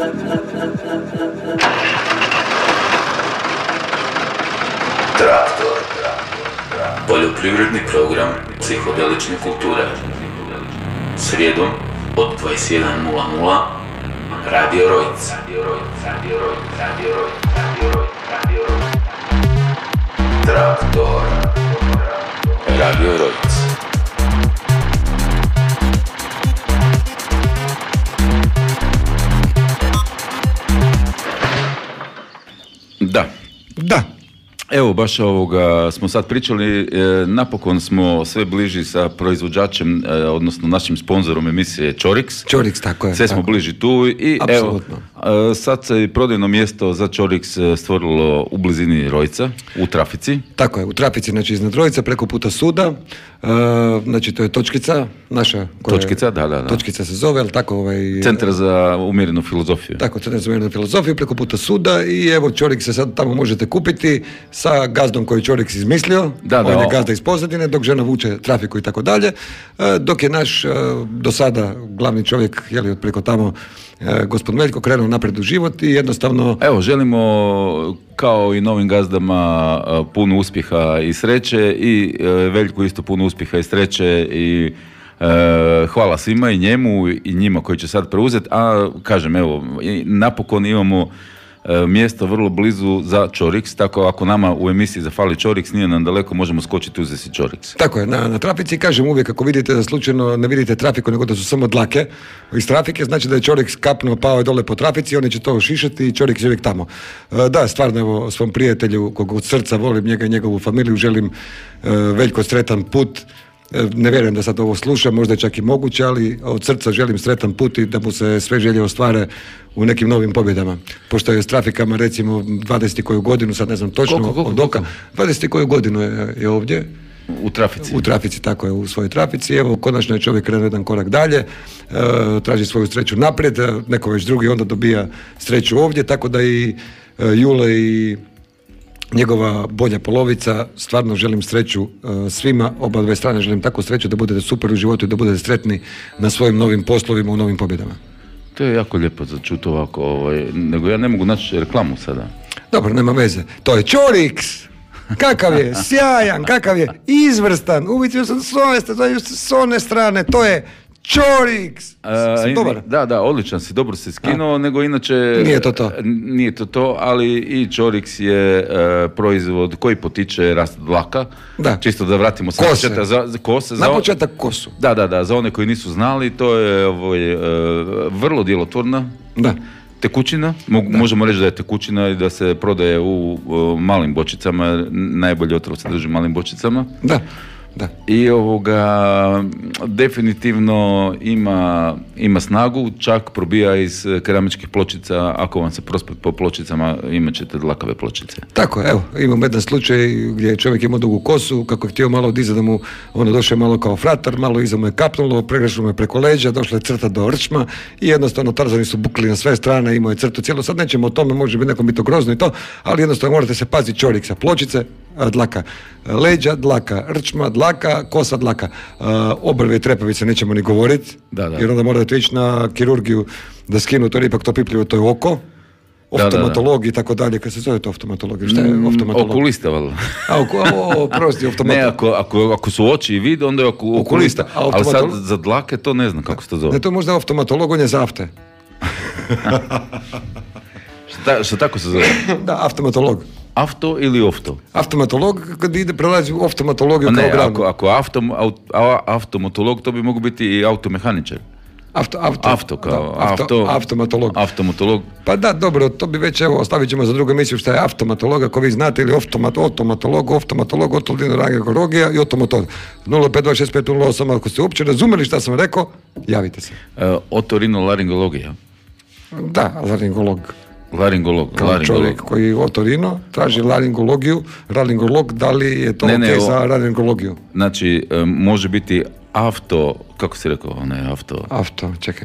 Traktor. Poljoprivredni program psihodelične kulture. Srijedom od 21:00 Radio Rojc. Traktor. Radio Rojc. Da. Evo, baš smo sad pričali, napokon smo sve bliži sa proizvođačem, odnosno našim sponzorom emisije Čorix. Čorix, tako je. Sve smo bliži tu i apsolutno. Evo, sad se prodajno mjesto za Čorix stvorilo u blizini Rojca, u Trafici. Tako je, u Trafici, znači iznad Rojca, preko puta suda, znači to je točkica naša. Točkica, da. Točkica se zove, ali tako Centar za umjerenu filozofiju. Tako, Centar za umjerenu filozofiju, preko puta suda i evo Čorix se sad tamo možete kupiti sa gazdom koji Čorix izmislio, on je gazda iz pozadine, dok žena vuče trafiku i tako dalje, dok je naš do sada glavni čovjek, preko tamo, gospodin Veljko, krenuo naprijed u život i jednostavno... Evo, želimo kao i novim gazdama puno uspjeha i sreće i Veljku isto puno uspjeha i sreće i hvala svima i njemu i njima koji će sad preuzeti, a kažem, evo, napokon imamo mjesto vrlo blizu za Čorix, tako ako nama u emisiji zafali Čorix, nije nam daleko, možemo skočiti uzeti si Čorix. Tako je, na trafici kažem uvijek, ako vidite da slučajno ne vidite trafiku, nego da su samo dlake iz trafike, znači da je Čorix kapnuo, pao je dole po trafici, oni će to šišati i Čorix je uvijek tamo. Da, stvarno, evo, svom prijatelju, kog od srca volim njega i njegovu familiju, želim Veljko sretan put. Ne vjerujem da sad ovo sluša, možda je čak i moguće, ali od srca želim sretan put i da mu se sve želje ostvare u nekim novim pobjedama. Pošto je s trafikama recimo 20. koju godinu, sad ne znam točno od oka, 20. koju godinu je ovdje. U Trafici. U Trafici, tako je, u svojoj Trafici. Evo, konačno je čovjek krenuo jedan korak dalje, traži svoju sreću naprijed, neko već drugi onda dobija sreću ovdje, tako da i Jule i njegova bolja polovica, stvarno želim sreću svima, oba dve strane želim takvu sreću da budete super u životu i da budete sretni na svojim novim poslovima, u novim pobjedama. To je jako lijepo za čuti ovako, nego ja ne mogu naći reklamu sada. Dobro, nema veze. To je Čorix! Kakav je, sjajan, kakav je, izvrstan, uvidio sam s one strane, to je Čorix! Dobar. Da, odličan si, dobro si skinuo, nego inače... Nije to, ali i Čorix je proizvod koji potiče rast dlaka. Da. Čisto da vratimo se kose. Na početak kosu. Da, za one koji nisu znali, to je vrlo djelotvorna. Da. Tekućina, možemo reći da je tekućina i da se prodaje u malim bočicama, najbolje otrov se drži u malim bočicama. Da. I definitivno ima snagu, čak probija iz keramičkih pločica, ako vam se prospe po pločicama, imat ćete dlakave pločice. Tako, evo, imam jedan slučaj gdje je čovjek imao dugu kosu, kako je htio malo dizati da mu, došao malo kao fratar, malo iza mu je kapnulo, pregrešilo mu je preko leđa, došla je crta do rčma i jednostavno Tarzani su bukli na sve strane, imao je crtu cijelu, sad nećemo o tome, može biti nekom biti grozno i to, ali jednostavno morate se paziti Čoriksa, pločice, dlaka, leđa, dlaka, rčma, dlaka, kosa, dlaka, obrve i trepavice nećemo ni govoriti, jer onda morate ići na kirurgiju da skinu to, ipak to pipljivo, to je oko, oftomatolog i tako dalje, kad se zove to oftomatolog, šta je oftomatolog? Okulista, valjda. Prosti, oftomatolog. Ne, ako su oči i vid, onda je okulista, ali sad za dlake to ne znam kako se to zove. Ne, to je možda oftomatolog, on je za afte. Šta tako se zove? Da, oftomatolog. Afto ili ofto? Oftomatolog, kad prelazi u oftomatologiju kao granu. Ako automatolog, to bi mogu biti i automehaničar. Automatolog. Automatolog. Pa da, dobro, to bi već, evo, ostavit ćemo za drugu emisiju šta je automatolog, ako vi znate, ili automatolog, otologija i automotor. 0526508, ako ste uopće razumeli šta sam rekao, javite se. Otorinolaringologija. Da, laringolog. Laringolog. Čovjek koji otorino traži laringologiju, da li je to za laringologiju? Znači, može biti kako si rekao, čekaj.